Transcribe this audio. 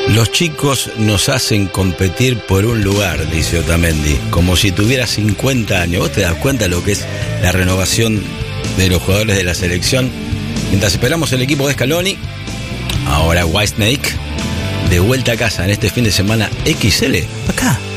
Los chicos nos hacen competir por un lugar, dice Otamendi, como si tuviera 50 años. ¿Vos te das cuenta de lo que es la renovación de los jugadores de la selección? Mientras esperamos el equipo de Scaloni, ahora Whitesnake, de vuelta a casa en este fin de semana XL, acá,